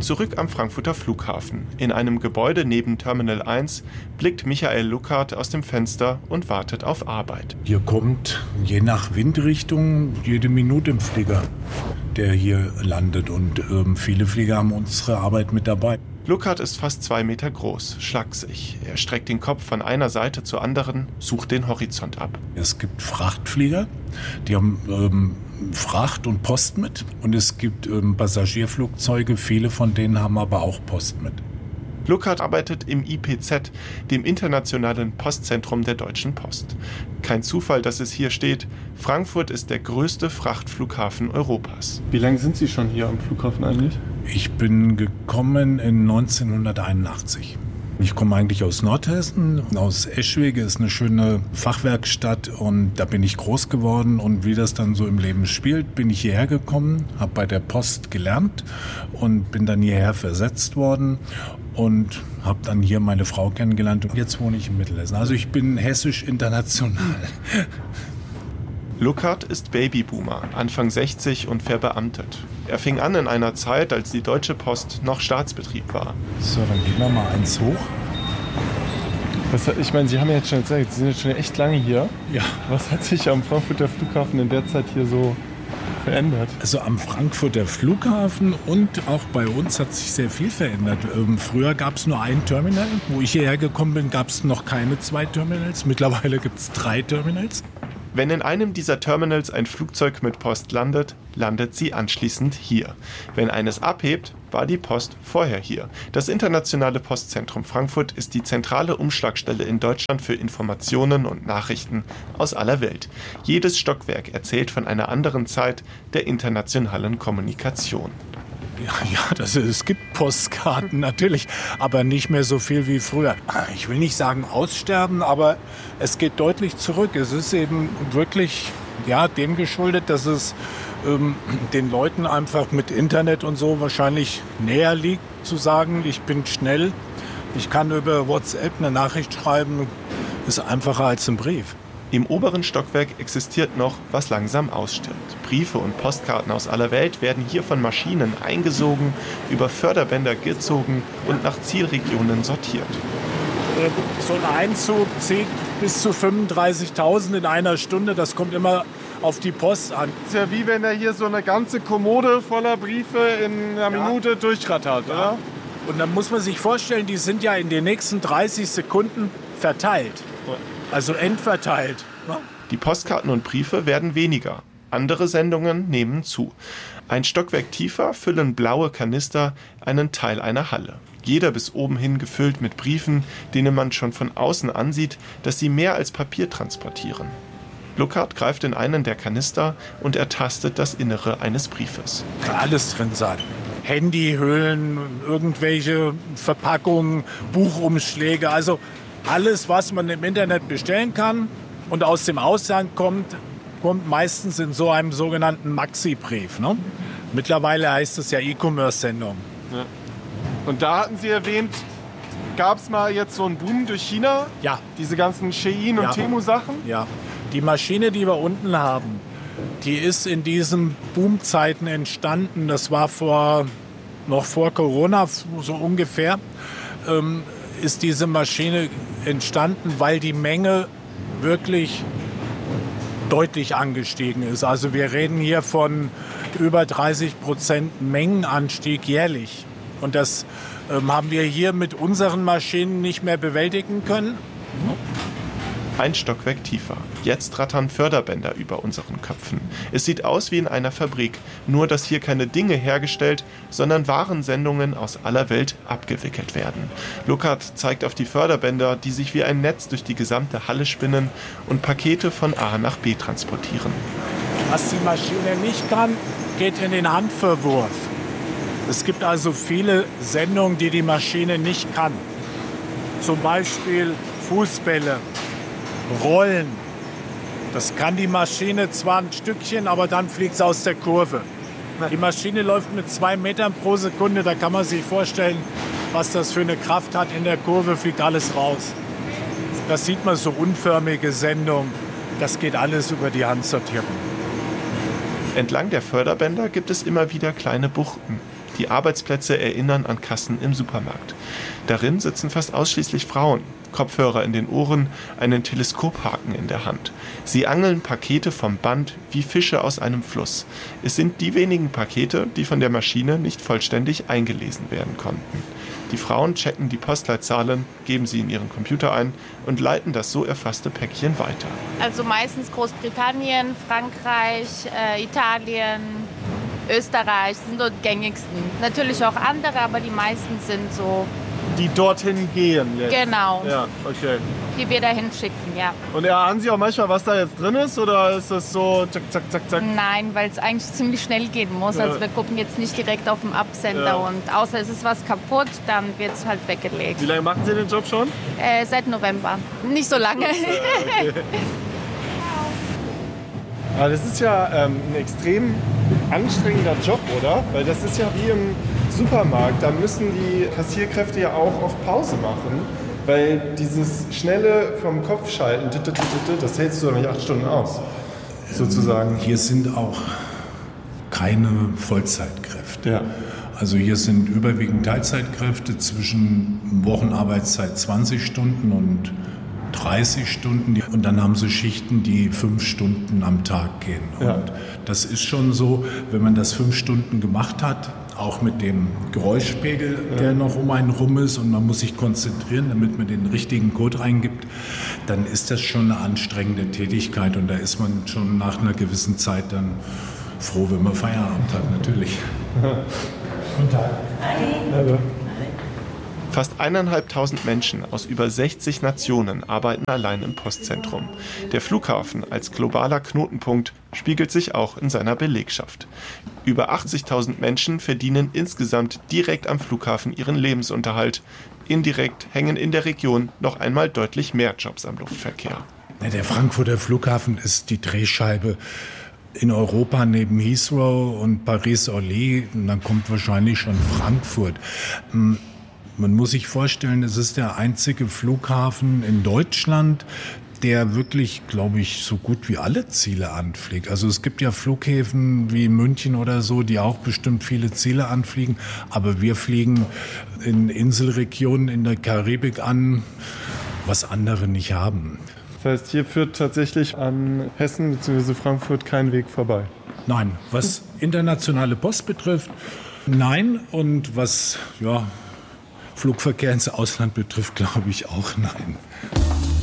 Zurück am Frankfurter Flughafen. In einem Gebäude neben Terminal 1 blickt Michael Luckhardt aus dem Fenster und wartet auf Arbeit. Hier kommt je nach Windrichtung jede Minute ein Flieger, der hier landet. Und viele Flieger haben unsere Arbeit mit dabei. Luckhardt ist fast 2 Meter groß, schlaksig. Er streckt den Kopf von einer Seite zur anderen, sucht den Horizont ab. Es gibt Frachtflieger, die haben Fracht und Post mit. Und es gibt Passagierflugzeuge, viele von denen haben aber auch Post mit. Luckhardt arbeitet im IPZ, dem Internationalen Postzentrum der Deutschen Post. Kein Zufall, dass es hier steht. Frankfurt ist der größte Frachtflughafen Europas. Wie lange sind Sie schon hier am Flughafen eigentlich? Ich bin gekommen in 1981. Ich komme eigentlich aus Nordhessen, aus Eschwege, ist eine schöne Fachwerkstatt und da bin ich groß geworden und wie das dann so im Leben spielt, bin ich hierher gekommen, habe bei der Post gelernt und bin dann hierher versetzt worden und habe dann hier meine Frau kennengelernt und jetzt wohne ich in Mittelhessen. Also ich bin hessisch international. Luckhardt ist Babyboomer, Anfang 60 und verbeamtet. Er fing an in einer Zeit, als die Deutsche Post noch Staatsbetrieb war. So, dann gehen wir mal eins hoch. Ich meine, Sie haben ja jetzt schon gesagt, Sie sind jetzt schon echt lange hier. Ja. Was hat sich am Frankfurter Flughafen in der Zeit hier so verändert? Also am Frankfurter Flughafen und auch bei uns hat sich sehr viel verändert. Früher gab es nur ein Terminal. Wo ich hierher gekommen bin, gab es noch keine 2 Terminals. Mittlerweile gibt es 3 Terminals. Wenn in einem dieser Terminals ein Flugzeug mit Post landet, landet sie anschließend hier. Wenn eines abhebt, war die Post vorher hier. Das Internationale Postzentrum Frankfurt ist die zentrale Umschlagstelle in Deutschland für Informationen und Nachrichten aus aller Welt. Jedes Stockwerk erzählt von einer anderen Zeit der internationalen Kommunikation. Ja, es gibt Postkarten natürlich, aber nicht mehr so viel wie früher. Ich will nicht sagen aussterben, aber es geht deutlich zurück. Es ist eben wirklich dem geschuldet, dass es den Leuten einfach mit Internet und so wahrscheinlich näher liegt, zu sagen, ich bin schnell, ich kann über WhatsApp eine Nachricht schreiben, ist einfacher als ein Brief. Im oberen Stockwerk existiert noch, was langsam ausstirbt. Briefe und Postkarten aus aller Welt werden hier von Maschinen eingesogen, über Förderbänder gezogen und nach Zielregionen sortiert. So ein Einzug zieht bis zu 35.000 in einer Stunde. Das kommt immer auf die Post an. Das ist ja wie wenn er hier so eine ganze Kommode voller Briefe in einer Minute durchrattert, oder? Und dann muss man sich vorstellen, die sind ja in den nächsten 30 Sekunden verteilt. Also endverteilt. Ne? Die Postkarten und Briefe werden weniger. Andere Sendungen nehmen zu. Ein Stockwerk tiefer füllen blaue Kanister einen Teil einer Halle. Jeder bis oben hin gefüllt mit Briefen, denen man schon von außen ansieht, dass sie mehr als Papier transportieren. Luckhardt greift in einen der Kanister und ertastet das Innere eines Briefes. Kann alles drin sein. Handyhüllen, irgendwelche Verpackungen, Buchumschläge, also alles, was man im Internet bestellen kann und aus dem Ausland kommt meistens in so einem sogenannten Maxi-Brief. Ne? Mittlerweile heißt es ja E-Commerce-Sendung. Ja. Und da hatten Sie erwähnt, gab es mal jetzt so einen Boom durch China? Ja. Diese ganzen Shein- und Temu-Sachen? Ja. Die Maschine, die wir unten haben, die ist in diesen Boomzeiten entstanden. Das war noch vor Corona so ungefähr. Ist diese Maschine entstanden, weil die Menge wirklich deutlich angestiegen ist. Also wir reden hier von über 30% Mengenanstieg jährlich. Und das haben wir hier mit unseren Maschinen nicht mehr bewältigen können. Ein Stockwerk tiefer. Jetzt rattern Förderbänder über unseren Köpfen. Es sieht aus wie in einer Fabrik, nur dass hier keine Dinge hergestellt, sondern Warensendungen aus aller Welt abgewickelt werden. Luckhardt zeigt auf die Förderbänder, die sich wie ein Netz durch die gesamte Halle spinnen und Pakete von A nach B transportieren. Was die Maschine nicht kann, geht in den Handverwurf. Es gibt also viele Sendungen, die die Maschine nicht kann. Zum Beispiel Fußbälle, Rollen. Das kann die Maschine zwar ein Stückchen, aber dann fliegt es aus der Kurve. Die Maschine läuft mit 2 Metern pro Sekunde. Da kann man sich vorstellen, was das für eine Kraft hat. In der Kurve fliegt alles raus. Das sieht man, so unförmige Sendungen. Das geht alles über die Handsortierung. Entlang der Förderbänder gibt es immer wieder kleine Buchten. Die Arbeitsplätze erinnern an Kassen im Supermarkt. Darin sitzen fast ausschließlich Frauen. Kopfhörer in den Ohren, einen Teleskophaken in der Hand. Sie angeln Pakete vom Band wie Fische aus einem Fluss. Es sind die wenigen Pakete, die von der Maschine nicht vollständig eingelesen werden konnten. Die Frauen checken die Postleitzahlen, geben sie in ihren Computer ein und leiten das so erfasste Päckchen weiter. Also meistens Großbritannien, Frankreich, Italien, Österreich sind so die gängigsten. Natürlich auch andere, aber die meisten sind so. Die dorthin gehen jetzt? Genau. Ja, okay. Die wir dahin schicken, ja. Und erahnen Sie auch manchmal, was da jetzt drin ist? Oder ist das so zack, zack, zack, zack? Nein, weil es eigentlich ziemlich schnell gehen muss. Ja. Also wir gucken jetzt nicht direkt auf den Absender. Ja. Und außer es ist was kaputt, dann wird es halt weggelegt. Wie lange machen Sie den Job schon? Seit November. Nicht so lange. Okay. Aber das ist ja ein extrem anstrengender Job, oder? Weil das ist ja wie im Supermarkt. Da müssen die Kassierkräfte ja auch oft Pause machen. Weil dieses schnelle vom Kopf schalten, das hältst du doch nicht 8 Stunden aus, sozusagen. Hier sind auch keine Vollzeitkräfte. Ja. Also hier sind überwiegend Teilzeitkräfte zwischen Wochenarbeitszeit 20 Stunden und 30 Stunden. Und dann haben sie Schichten, die 5 Stunden am Tag gehen. Ja. Und das ist schon so, wenn man das 5 Stunden gemacht hat, auch mit dem Geräuschpegel, der noch um einen rum ist und man muss sich konzentrieren, damit man den richtigen Code reingibt, dann ist das schon eine anstrengende Tätigkeit und da ist man schon nach einer gewissen Zeit dann froh, wenn man Feierabend hat, natürlich. Guten Tag. Hi. Fast 1.500 Menschen aus über 60 Nationen arbeiten allein im Postzentrum. Der Flughafen als globaler Knotenpunkt spiegelt sich auch in seiner Belegschaft. Über 80.000 Menschen verdienen insgesamt direkt am Flughafen ihren Lebensunterhalt. Indirekt hängen in der Region noch einmal deutlich mehr Jobs am Luftverkehr. Der Frankfurter Flughafen ist die Drehscheibe in Europa neben Heathrow und Paris-Orly. Und dann kommt wahrscheinlich schon Frankfurt. Man muss sich vorstellen, es ist der einzige Flughafen in Deutschland, der wirklich, glaube ich, so gut wie alle Ziele anfliegt. Also es gibt ja Flughäfen wie München oder so, die auch bestimmt viele Ziele anfliegen. Aber wir fliegen in Inselregionen in der Karibik an, was andere nicht haben. Das heißt, hier führt tatsächlich an Hessen bzw. Frankfurt kein Weg vorbei? Nein, was internationale Post betrifft, nein. Und was Flugverkehr ins Ausland betrifft, glaube ich auch nein.